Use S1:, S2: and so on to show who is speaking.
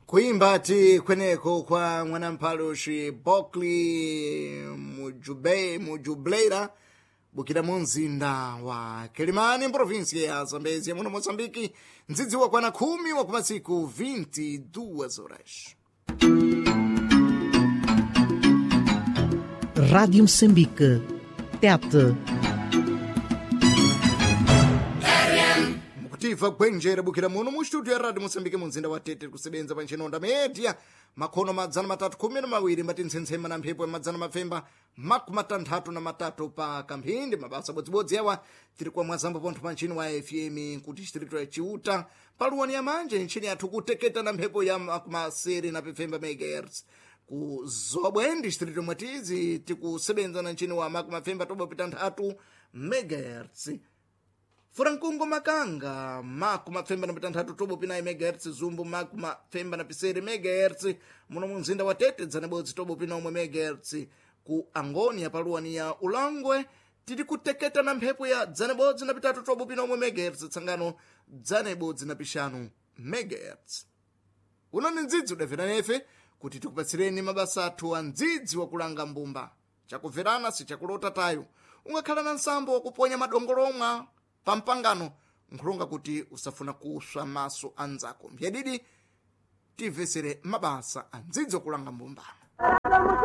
S1: kuimbati kweneko kwa mwanamphalushi Bokli Mujubleira bukira mu mzinda wa Kilimani provinsi ya Zambezi ya muno Mozambiki ndzidzi wa kwana 10 wa kumasiku 22 horas.
S2: Rádio Moçambique, TET.
S1: Mukutifa kwenjera bukira muno mu studio ya Radio Moçambique mu mzinda wa Tete kusebenza panchinonda media makono madzana matatu 12 mbati ntsensema na mphepo ya madzana mafemba makumatantatu na matatu pa kamphindi mabasa bodzibodzi yawa tiri kwa mwazamba pontho panchini wa FM kuti chitirito ya chiuta paluwani ya manje nchini yathu kuteketa na mphepo ya makumaseri na pefemba megahertz ku zobwendi chitirito mwatizi tikusebenza na nchini wa makumafemba tobopita nthatu megahertz Furankungo Makanga makumafemba na pitanthatu tobo pinayi megahertz Zumbu makumafemba na piseri megahertz muno mu mzinda wa Tete dzanebodzi tobo pina umwe megahertz ku Angonia paluwani ya Ulangwe tiri kuteketa na mphepo ya dzanebodzi na pitatu tobo pina umwe megahertz tsangano dzanebodzi na pishanu megahertz. Uno ni ndzidzi udavera nefe kuti tikupatsireni mabasa athu a ndzidzi wa kulanga mbumba chakuverana si chakulota tayo ungakhala na nsambo wakuponya madongolomwa pampangano nkhulunga kuti usafuna kuswa maso anzako mbyadidi tivesere mabasa a ndzidzi wa kulanga mbumba.